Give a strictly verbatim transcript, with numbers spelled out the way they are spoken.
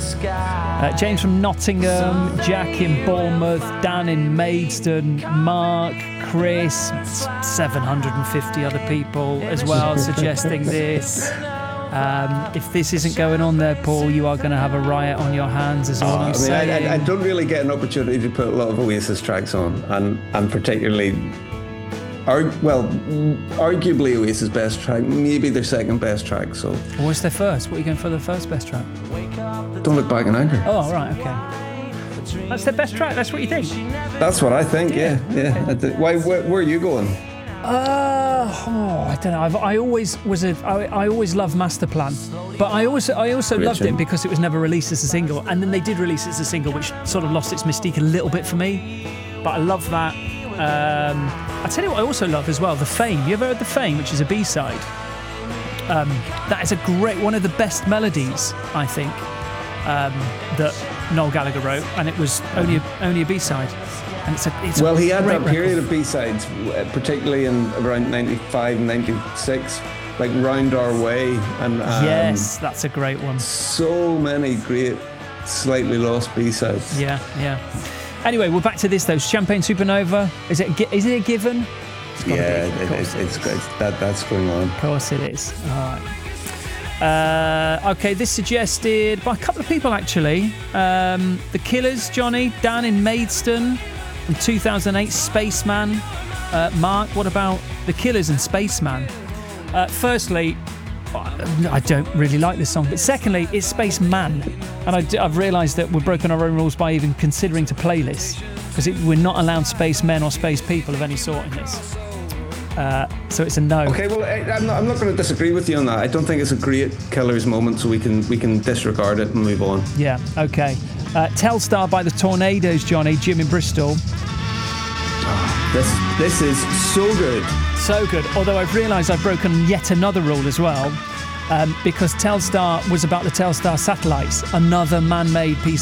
Uh, James from Nottingham, Jack in Bournemouth, Dan in Maidstone, Mark, Chris, seven hundred fifty other people as well suggesting this. Um, if this isn't going on there, Paul, you are going to have a riot on your hands, is all oh, I'm I mean, saying. I, I don't really get an opportunity to put a lot of Oasis tracks on, and, and particularly, arg- well, arguably Oasis' best track, maybe their second best track. So, what's their first? What are you going for the first best track? Don't Look Back in Anger. Oh, right, okay. That's their best track. That's what you think? That's what I think. Yeah, yeah. yeah. Why? Where, where are you going? Uh, oh, I don't know. I've, I always was a. I, I always loved Masterplan, but I also I also Great loved tune. it because it was never released as a single, and then they did release it as a single, which sort of lost its mystique a little bit for me. But I love that. Um, I tell you what, I also love as well, The Fame. You ever heard The Fame, which is a B-side? Um, that is a great, one of the best melodies, I think, um, that Noel Gallagher wrote, and it was only a, only a B-side. And it's a, it's well, a he had great that record. period of B-sides, particularly in around ninety-five, ninety-six, like Round Our Way. and um, Yes, that's a great one. So many great, slightly lost B-sides. Yeah, yeah. Anyway, we're back to this though. Champagne Supernova. Is it? a gi- Is it a given? It's gotta Yeah, be. Of it, course it, it it's is. great. That that's going on. Of course it is. All right. Uh, okay, this suggested by a couple of people actually. Um, the Killers, Johnny, Dan in Maidstone from two thousand eight, Spaceman. Uh, Mark, what about the Killers and Spaceman? Uh, firstly, I don't really like this song, but secondly, it's Spaceman, and I, I've realised that we've broken our own rules by even considering to play this because we're not allowed spacemen or space people of any sort in this. Uh, so it's a no. Okay, well, I, I'm not. I'm not going to disagree with you on that. I don't think it's a great Killers moment, so we can we can disregard it and move on. Yeah. Okay. Uh, Telstar by the Tornadoes, Johnny. Jim in Bristol. This this is so good. So good. Although I've realised I've broken yet another rule as well, um, because Telstar was about the Telstar satellites, another man-made piece